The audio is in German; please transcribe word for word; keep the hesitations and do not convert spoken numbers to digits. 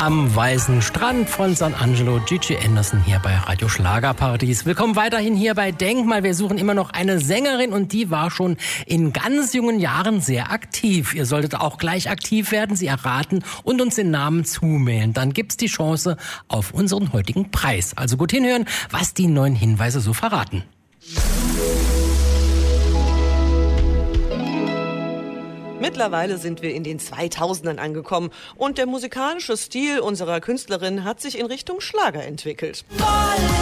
am weißen Strand von San Angelo, Gigi Anderson hier bei Radio Schlagerparadies. Willkommen weiterhin hier bei Denkmal. Wir suchen immer noch eine Sängerin und die war schon in ganz jungen Jahren sehr aktiv. Ihr solltet auch gleich aktiv werden, sie erraten und uns den Namen zumailen. Dann gibt's die Chance auf unseren heutigen Preis. Also gut hinhören, was die neuen Hinweise so verraten. Mittlerweile sind wir in den zweitausendern angekommen und der musikalische Stil unserer Künstlerin hat sich in Richtung Schlager entwickelt.